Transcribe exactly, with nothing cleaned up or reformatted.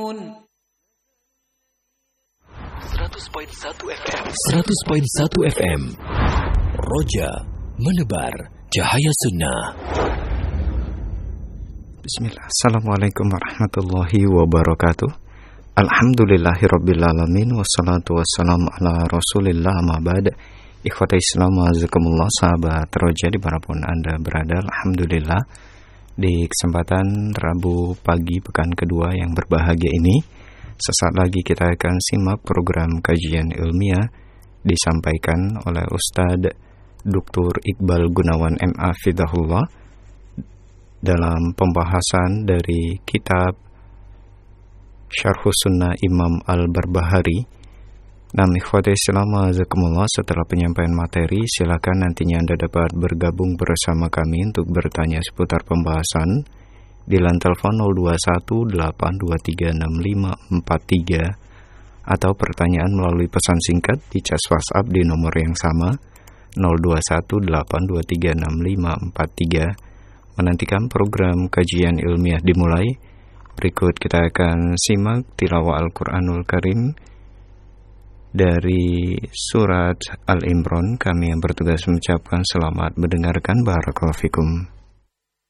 seratus koma satu F M seratus koma satu F M Roja menebar cahaya sunnah. Bismillah. Assalamualaikum warahmatullahi wabarakatuh. Alhamdulillahirrabbilalamin. Wassalatu wassalamu ala rasulillah amma ba'd. Ikhwata Islam wa'azakumullah, sahabat Roja dimanapun Anda berada. Alhamdulillah, di kesempatan Rabu pagi pekan kedua yang berbahagia ini, sesaat lagi kita akan simak program kajian ilmiah disampaikan oleh Ustadz Doktor Iqbal Gunawan M A Fidahullah dalam pembahasan dari kitab Syarhus Sunnah Imam Al-Barbahari. Nah, ikhwati Islam wa'azakumullah, setelah penyampaian materi, silakan nantinya Anda dapat bergabung bersama kami untuk bertanya seputar pembahasan di line telepon nol dua satu delapan dua tiga enam lima empat tiga atau pertanyaan melalui pesan singkat di chat WhatsApp di nomor yang sama nol dua satu delapan dua tiga enam lima empat tiga. Menantikan program kajian ilmiah dimulai, berikut kita akan simak tilawah Al-Quranul Karim dari surat Al-Imran. Kami yang bertugas mengucapkan selamat mendengarkan. Barakallahu fikum.